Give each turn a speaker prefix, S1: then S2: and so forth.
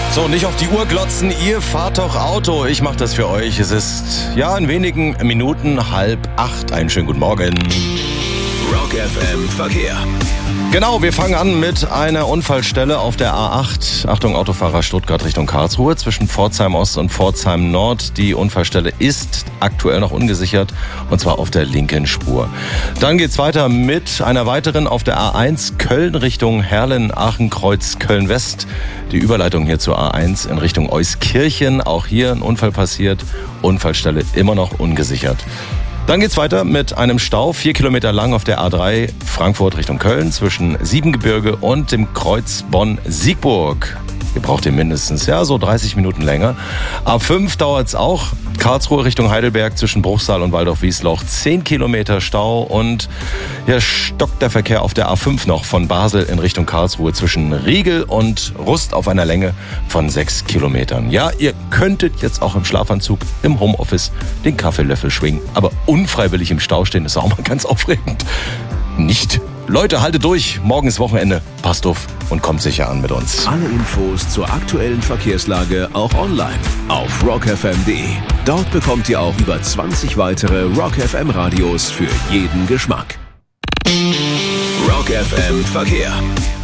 S1: So, nicht auf die Uhr glotzen, ihr fahrt doch Auto. Ich mach das für euch. Es ist, in wenigen Minuten 7:30. Einen schönen guten Morgen.
S2: Rock FM Verkehr.
S1: Genau, wir fangen an mit einer Unfallstelle auf der A8. Achtung, Autofahrer Stuttgart Richtung Karlsruhe zwischen Pforzheim Ost und Pforzheim Nord. Die Unfallstelle ist aktuell noch ungesichert und zwar auf der linken Spur. Dann geht's weiter mit einer weiteren auf der A1 Köln Richtung Herrlen, Aachen-Kreuz, Köln-West. Die Überleitung hier zur A1 in Richtung Euskirchen. Auch hier ein Unfall passiert. Unfallstelle immer noch ungesichert. Dann geht's weiter mit einem Stau, 4 Kilometer lang auf der A3 Frankfurt Richtung Köln zwischen Siebengebirge und dem Kreuz Bonn-Siegburg. Ihr braucht ihr mindestens, so 30 Minuten länger. A5 dauert's auch. Karlsruhe Richtung Heidelberg zwischen Bruchsal und Waldorf-Wiesloch 10 Kilometer Stau und hier stockt der Verkehr auf der A5 noch von Basel in Richtung Karlsruhe zwischen Riegel und Rust auf einer Länge von 6 Kilometern. Ja, ihr könntet jetzt auch im Schlafanzug im Homeoffice den Kaffeelöffel schwingen, aber unfreiwillig im Stau stehen ist auch mal ganz aufregend. Nicht. Leute, haltet durch. Morgen ist Wochenende. Passt auf und kommt sicher an mit uns.
S2: Alle Infos zur aktuellen Verkehrslage auch online auf rockfm.de. Dort bekommt ihr auch über 20 weitere Rock FM Radios für jeden Geschmack. Rock FM Verkehr.